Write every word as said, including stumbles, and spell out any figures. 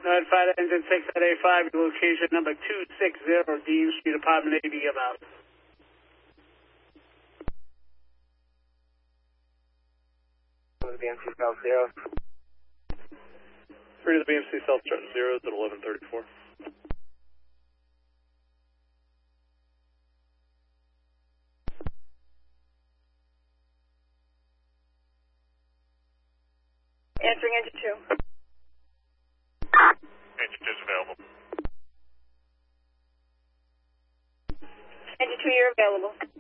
Notify the engine six at A five, location number two six zero, Dean Street, apartment A, be about. B M C South Zero. Three to the B M C South Trenton Zeros at eleven thirty-four. Answering engine two. Engine two is available. Engine two, you're available.